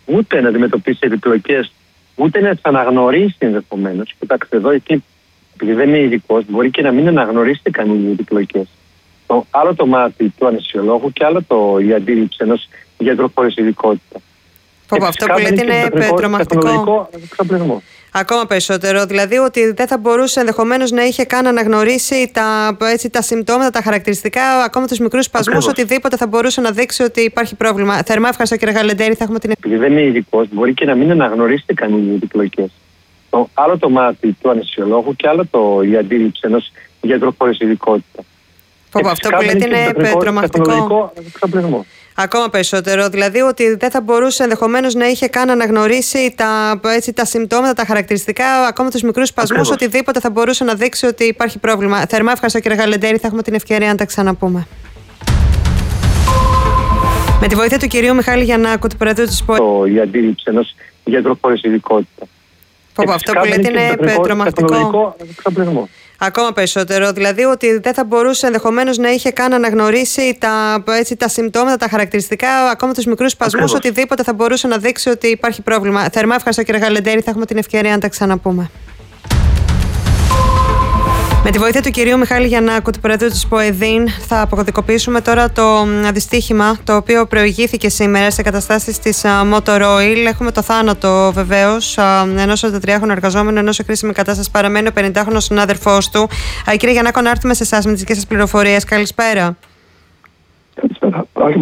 ούτε να αντιμετωπίσει επιπλοκές, ούτε να τις αναγνωρίσει ενδεχομένως. Κοιτάξτε εδώ, εκεί, επειδή δεν είναι ειδικός, μπορεί και να μην αναγνωρίσει κανείς επιπλοκές. Άλλο το μάτι του αναισθησιολόγου και άλλο η αντίληψη ενός γιατρού χωρίς ειδικότητα. Αυτό που λέτε είναι τρομακτικό. Ακόμα περισσότερο. Δηλαδή ότι δεν θα μπορούσε ενδεχομένως να είχε καν αναγνωρίσει τα συμπτώματα, τα χαρακτηριστικά, ακόμα τους μικρούς σπασμούς, οτιδήποτε θα μπορούσε να δείξει ότι υπάρχει πρόβλημα. Θερμά ευχαριστώ, κύριε Γαλεντέρη. Θα έχουμε την... Επειδή δεν είναι ειδικός, μπορεί και να μην αναγνωρίσει κανείς επιπλοκές. Άλλο το μάτι του αναισθησιολόγου και άλλο η αντίληψη ενός γιατρού χωρίς ειδικότητα. Αυτό που λέτε είναι τρομακτικό. Ακόμα περισσότερο. Δηλαδή ότι δεν θα μπορούσε ενδεχομένως να είχε καν αναγνωρίσει τα συμπτώματα, τα χαρακτηριστικά, ακόμα τους μικρούς σπασμούς, οτιδήποτε θα μπορούσε να δείξει ότι υπάρχει πρόβλημα. Θερμά ευχαριστώ, κύριε Γαλεντέρη. Θα έχουμε την ευκαιρία να τα ξαναπούμε. Με τη βοήθεια του κυρίου Μιχάλη Γιαννάκου, του Προέδρου της ΠΟΕ. Η αντίληψη ενός γιατρού χωρίς ειδικότητα. Αυτό που λέτε είναι τρομακτικό. Ακόμα περισσότερο. Δηλαδή ότι δεν θα μπορούσε ενδεχομένως να είχε καν αναγνωρίσει τα συμπτώματα, τα χαρακτηριστικά, ακόμα τους μικρούς σπασμούς, οτιδήποτε θα μπορούσε να δείξει ότι υπάρχει πρόβλημα. Θερμά ευχαριστώ, κύριε Γαλεντέρη. Θα έχουμε την ευκαιρία να τα ξαναπούμε. Με τη βοήθεια του κυρίου Μιχάλη Γιαννάκου, του Προέδρου της ΠΟΕΔΗΝ, θα αποκωδικοποιήσουμε τώρα το δυστύχημα το οποίο προηγήθηκε σήμερα σε καταστάσεις της Motor Oil. Έχουμε το θάνατο βεβαίως ενός 43χρονου εργαζόμενου, ενώ σε κρίσιμη κατάσταση παραμένει ο 50χρονος συνάδελφός του. Κύριε Γιαννάκου, να έρθουμε σε εσάς με τις δικές σας πληροφορίες. Καλησπέρα. Καλησπέρα.